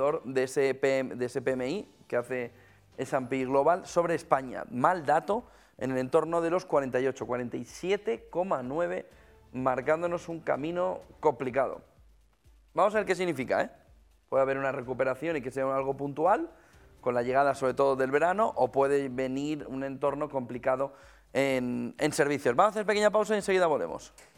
indicador de ese PMI que hace S&P Global sobre España. Mal dato en el entorno de los 48, 47,9, marcándonos un camino complicado. Vamos a ver qué significa, ¿eh? Puede haber una recuperación y que sea algo puntual, con la llegada sobre todo del verano, o puede venir un entorno complicado en servicios. Vamos a hacer pequeña pausa y enseguida volvemos.